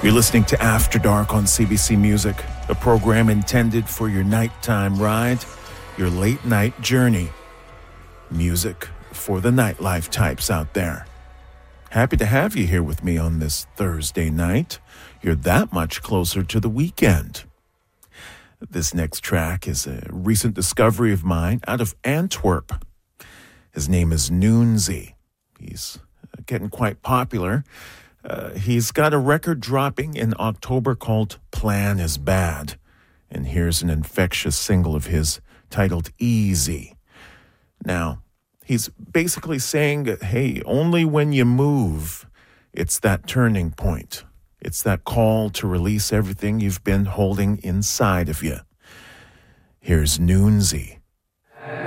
You're listening to After Dark on CBC Music, a program intended for your nighttime ride, your late night journey. Music for the nightlife types out there. Happy to have you here with me on this Thursday night. You're that much closer to the weekend. This next track is a recent discovery of mine out of Antwerp. His name is Noonzy. He's getting quite popular. He's got a record dropping in October called Plan is Bad. And here's an infectious single of his titled Easy. Now, he's basically saying, hey, only when you move, it's that turning point. It's that call to release everything you've been holding inside of you. Here's Noonzy.